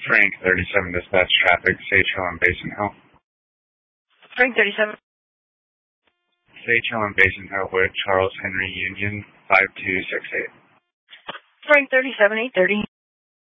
Frank 37 dispatch traffic, Sage Hill and Basin Hill. Frank 37. Sage Hill and Basin Hill with Charles Henry Union 5268. Frank 37, 830.